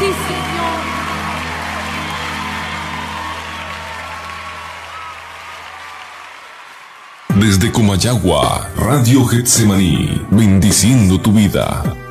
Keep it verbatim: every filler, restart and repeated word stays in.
Sí, Señor. Desde Comayagua, Radio Getsemaní, bendiciendo tu vida.